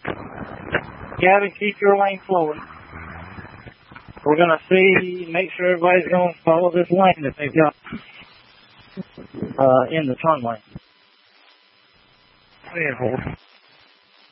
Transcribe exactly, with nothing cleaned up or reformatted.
Gavin, keep your lane flowing. We're going to see, make sure everybody's going to follow this lane that they've got uh, in the turn lane. Yeah,